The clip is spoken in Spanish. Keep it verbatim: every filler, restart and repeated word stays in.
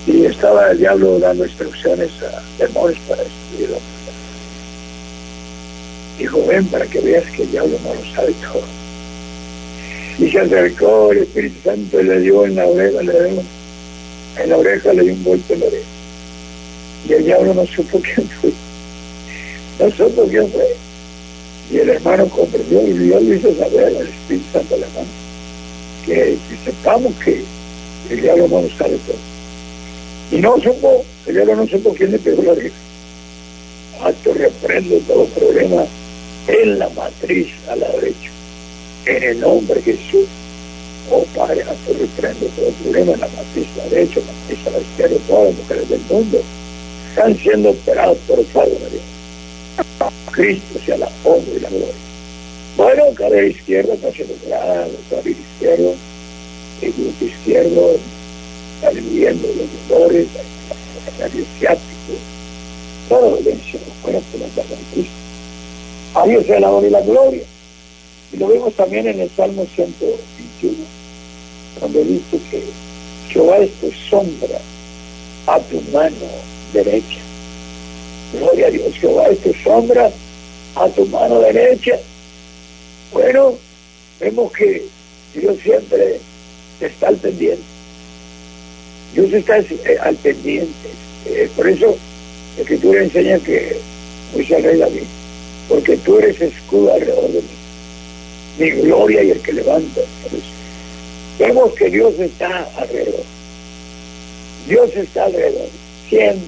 Y estaba el diablo dando instrucciones a demonios para destruir la humanidad. Dijo, ven para que veas que el diablo no lo sabe todo. Y se acercó el Espíritu Santo y le dio en la oreja, le dio en la oreja, le dio un golpe en la oreja. Y el diablo no supo quién fue. No supo quién fue. Y el hermano comprendió y Dios le hizo saber al Espíritu Santo al hermano que, que sepamos que el diablo no lo sabe todo. Y no supo, el diablo no supo quién le pegó la oreja. Acto reprendo todo problema en la matriz a la derecha. En el nombre de Jesús. Oh Padre, acto reprendo todo problema en la matriz a la derecha, la matriz a la izquierda. Todas las mujeres del mundo están siendo operadas por el Padre de Dios. A Cristo sea la honra y la gloria. Bueno, cadera izquierda está siendo operada, el carril izquierdo, el glúteo izquierdo, está viviendo los dolores, el carril ciático, toda dolencia fuera por la carga de Cristo. A Dios sea la honra y la gloria. Y lo vemos también en el Salmo ciento veintiuno, donde dice que Jehová es tu sombra a tu mano derecha. Gloria a Dios, Jehová es tu sombra a tu mano derecha. Bueno, vemos que Dios siempre está al pendiente. Dios está eh, al pendiente. Eh, por eso la Escritura enseña que, como dice el rey David, porque tú eres escudo alrededor de mí, mi gloria y el que levanta. Entonces, vemos que Dios está alrededor. Dios está alrededor. Siempre.